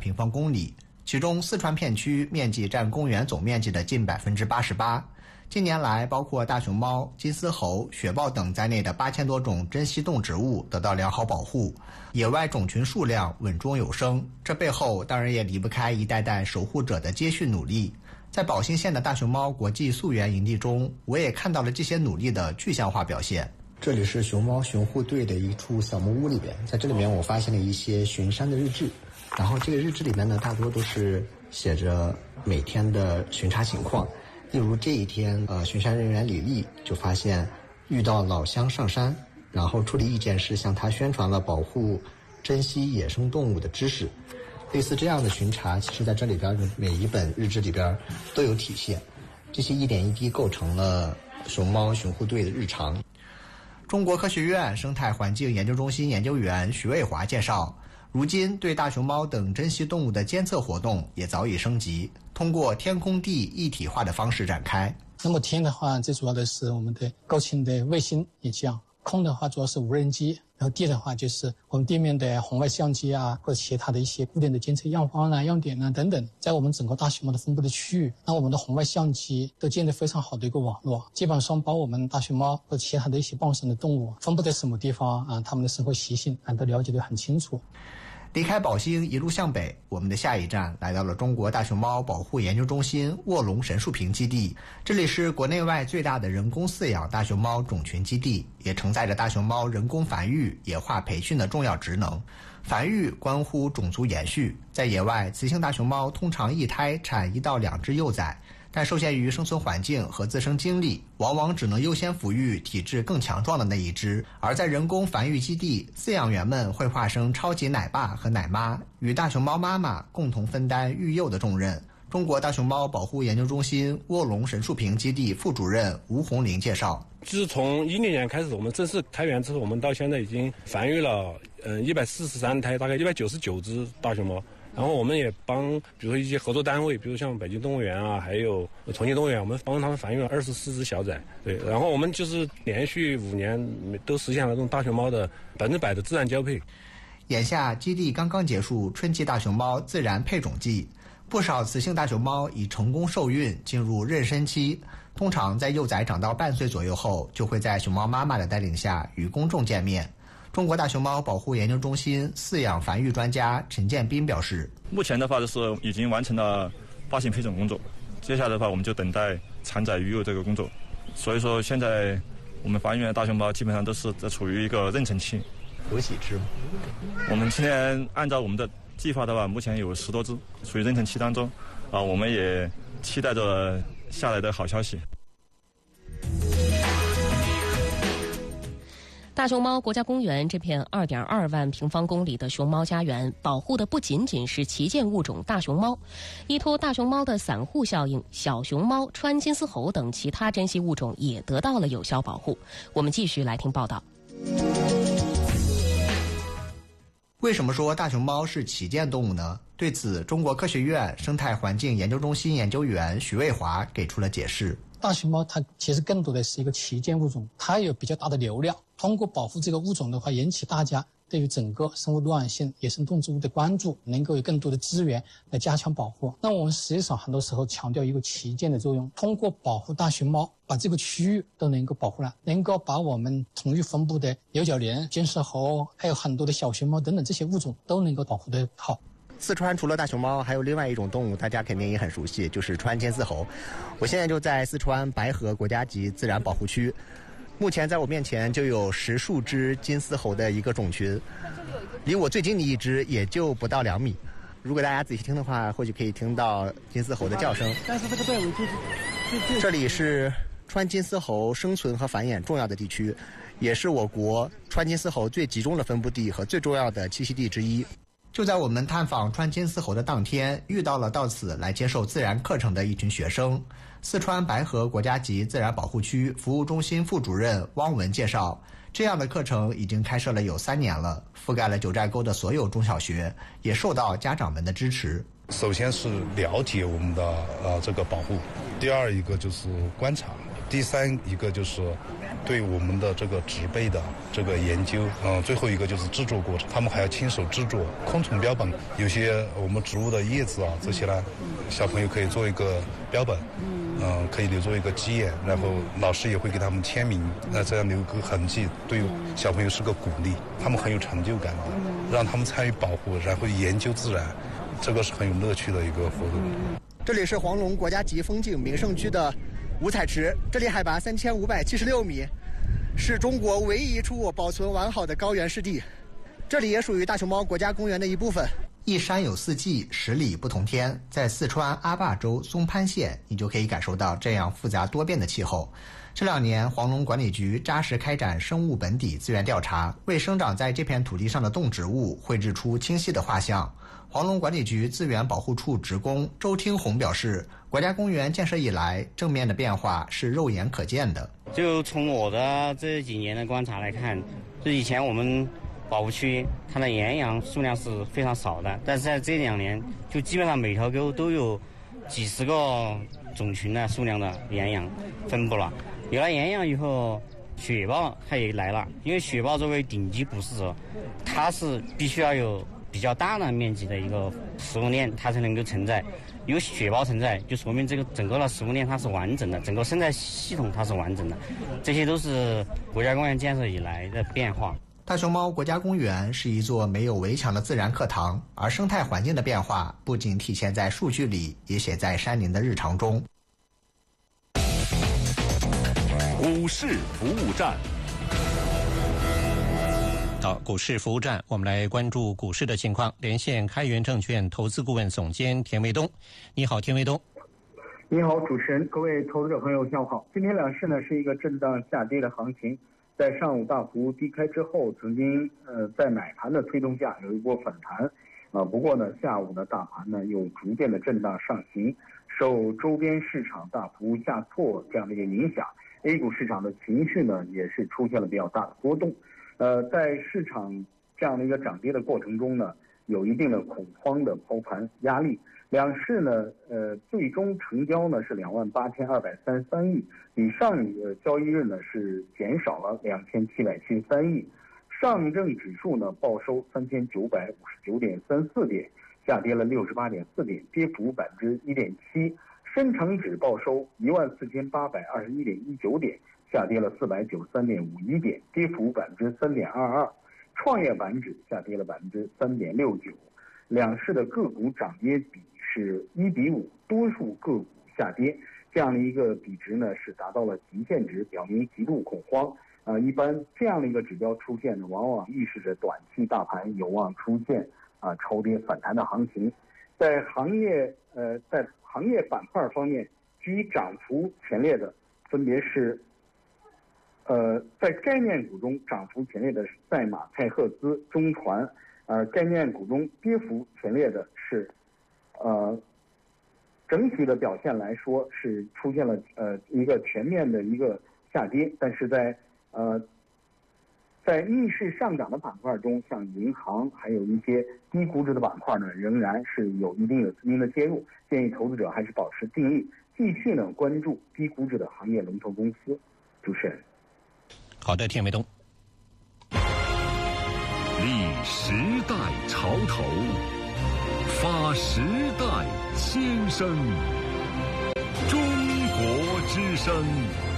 平方公里，其中四川片区面积占公园总面积的近88%。近年来，包括大熊猫、金丝猴、雪豹等在内的8000多种珍稀动植物得到良好保护，野外种群数量稳中有升。这背后当然也离不开一代代守护者的接续努力。在宝兴县的大熊猫国际溯源营地中，我也看到了这些努力的具象化表现。 这里是熊猫巡护队的一处小木屋里边，在这里面我发现了一些巡山的日志，然后这个日志里面呢，大多都是写着每天的巡查情况。例如这一天，巡山人员李丽就发现遇到老乡上山，然后处理意见是向他宣传了保护珍稀野生动物的知识。类似这样的巡查，其实在这里边每一本日志里边都有体现，这些一点一滴构成了熊猫巡护队的日常。 中国科学院生态环境研究中心研究员徐卫华介绍，如今对大熊猫等珍稀动物的监测活动也早已升级，通过天空地一体化的方式展开。 那么天的话，最主要的是我们的高清的卫星影像，空的话主要是无人机，然后地的话就是我们地面的红外相机啊，或者其他的一些固定的监测样方啊、样点啊等等。在我们整个大熊猫的分布的区域，那我们的红外相机都建立非常好的一个网络，基本上把我们大熊猫和其他的一些傍生的动物分布在什么地方啊，它们的生活习性都了解得很清楚。 离开宝兴一路向北，我们的下一站来到了中国大熊猫保护研究中心卧龙神树坪基地。这里是国内外最大的人工饲养大熊猫种群基地，也承载着大熊猫人工繁育、野化培训的重要职能。繁育关乎种族延续，在野外，雌性大熊猫通常一胎产1到2只幼崽，但受限于生存环境和自身经历，往往只能优先抚育体质更强壮的那一只。而在人工繁育基地，饲养员们会化身超级奶爸和奶妈，与大熊猫妈妈共同分担育幼的重任。中国大熊猫保护研究中心卧龙神树坪基地副主任吴红林介绍， 自从2010年开始，我们正式开园之后，我们到现在已经繁育了143胎，大概199只大熊猫。然后我们也帮，比如说一些合作单位，比如像北京动物园啊，还有重庆动物园，我们帮他们繁育了24只小崽。对，然后我们就是连续5年都实现了这种大熊猫的100%的自然交配。 眼下基地刚刚结束春季大熊猫自然配种季，不少雌性大熊猫已成功受孕进入妊娠期，通常在幼崽长到半岁左右后，就会在熊猫妈妈的带领下与公众见面。中国大熊猫保护研究中心饲养繁育专家陈建斌表示， 目前的话就是已经完成了发情配种工作，接下来的话我们就等待产崽育幼这个工作。所以说现在我们繁育的大熊猫基本上都是在处于一个妊娠期。 有几只？ 我们今天按照我们的计划的话，目前有10多只处于妊娠期当中，我们也期待着下来的好消息。 大熊猫国家公园这片2.2万平方公里的熊猫家园，保护的不仅仅是旗舰物种大熊猫，依托大熊猫的散护效应，小熊猫、川金丝猴等其他珍稀物种也得到了有效保护。我们继续来听报道。 为什么说大熊猫是旗舰动物呢？对此，中国科学院生态环境研究中心研究员徐卫华给出了解释。 大熊猫它其实更多的是一个旗舰物种，它有比较大的流量，通过保护这个物种的话，引起大家对于整个生物多样性、野生动植物的关注，能够有更多的资源来加强保护。那我们实际上很多时候强调一个旗舰的作用，通过保护大熊猫，把这个区域都能够保护了，能够把我们同域分布的牛角羚、金丝猴，还有很多的小熊猫等等这些物种都能够保护得好。 四川除了大熊猫，还有另外一种动物，大家肯定也很熟悉，就是川金丝猴。我现在就在四川白河国家级自然保护区，目前在我面前就有10数只金丝猴的一个种群，离我最近的一只也就不到2米。如果大家仔细听的话，或许可以听到金丝猴的叫声。 但是这个队伍就是这里是川金丝猴生存和繁衍重要的地区，也是我国川金丝猴最集中的分布地和最重要的栖息地之一。就在我们探访川金丝猴的当天，遇到了到此来接受自然课程的一群学生。四川白河国家级自然保护区服务中心副主任汪文介绍，这样的课程已经开设了有3年了，覆盖了九寨沟的所有中小学，也受到家长们的支持。 首先是了解我们的这个保护，第二一个就是观察， 第3一个就是对我们的这个植被的这个研究，最后一个就是制作过程，他们还要亲手制作昆虫标本，有些我们植物的叶子啊这些呢，小朋友可以做一个标本，可以留作一个纪念，然后老师也会给他们签名，那这样留个痕迹，对小朋友是个鼓励，他们很有成就感的，让他们参与保护，然后研究自然，这个是很有乐趣的一个活动。 这里是黄龙国家级风景名胜区的五彩池，这里海拔3576米，是中国唯一一处保存完好的高原湿地。这里也属于大熊猫国家公园的一部分。一山有四季，10里不同天。在四川阿坝州松潘县，你就可以感受到这样复杂多变的气候。这2年，黄龙管理局扎实开展生物本底资源调查，为生长在这片土地上的动植物绘制出清晰的画像。黄龙管理局资源保护处职工周听红表示，国家公园建设以来，正面的变化是肉眼可见的。 就从我的这几年的观察来看，就以前我们保护区它的岩羊数量是非常少的，但是在这2年，就基本上每条沟都有几十个种群的数量的岩羊分布了。有了岩羊以后，雪豹它也来了，因为雪豹作为顶级捕食者，它是必须要有比较大的面积的一个食物链，它才能够承载。有雪豹存在，就说明这个整个的食物链它是完整的，整个生态系统它是完整的，这些都是国家公园建设以来的变化。 大熊猫国家公园是一座没有围墙的自然课堂，而生态环境的变化不仅体现在数据里，也写在山林的日常中。 股市服务站。 好，股市服务站，我们来关注股市的情况。连线开源证券投资顾问总监田卫东。你好，田卫东。 你好，主持人，各位投资者朋友，下午好。今天两市呢是一个震荡下跌的行情，在上午大幅低开之后，曾经在买盘的推动下有一波反弹，不过呢下午的大盘呢又逐渐的震荡上行，受周边市场大幅下挫这样的一个影响 ，A 股市场的情绪呢也是出现了比较大的波动。在市场这样的一个涨跌的过程中呢，有一定的恐慌的抛盘压力。两市呢，最终成交呢是28233亿，比上一个交易日呢是减少了2773亿。上证指数呢报收3959.34点，下跌了68.4点，跌幅1.7%。深成指报收14821.19点。下跌了493.51点，跌幅3.22%。创业板指下跌了3.69%。两市的个股涨跌比是1比5，多数个股下跌，这样的一个比值呢是达到了极限值，表明极度恐慌。一般这样的一个指标出现呢，往往预示着短期大盘有望出现超跌反弹的行情。在行业板块方面，居涨幅前列的分别是。在概念股中涨幅前列的是赛马、泰赫兹、中船，概念股中跌幅前列的是，整体的表现来说是出现了一个全面的一个下跌，但是在逆势上涨的板块中，像银行还有一些低估值的板块呢，仍然是有一定的资金的介入，建议投资者还是保持定力，继续呢关注低估值的行业龙头公司。主持人。 好的，田卫东。 立时代潮头，发时代先声，中国之声。